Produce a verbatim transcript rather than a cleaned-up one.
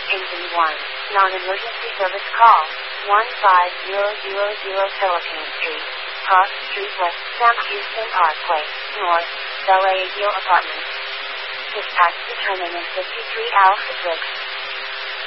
Engine one. Non-emergency service call. one five zero zero zero Philippine Street. Cross Street West, Sam Houston Parkway, North, Bella Hill Apartments. Dispatch determinant fifty-three Alpha six.